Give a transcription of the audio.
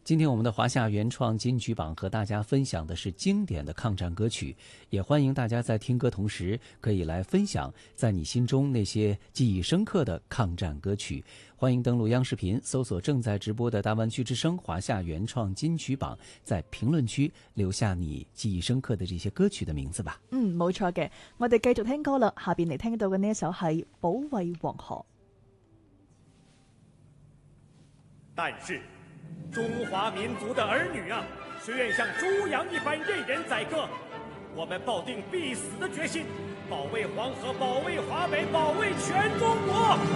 今天我们的华夏原创金曲榜和大家分享的是经典的抗战歌曲，也欢迎大家在听歌同时可以来分享在你心中那些记忆深刻的抗战歌曲。欢迎登录央视频，搜索正在直播的大灣區之聲華夏原創金曲榜，在評論區留下你記憶深刻的這些歌曲的名字吧。 冇錯嘅，我哋繼續聽歌啦。下邊嚟聽到嘅呢一首係《保衛黃河》。 但是中华民族的儿女啊，谁愿像猪羊一般任人宰割？我们抱定必死的决心，保卫黄河，保卫华北，保卫全中国。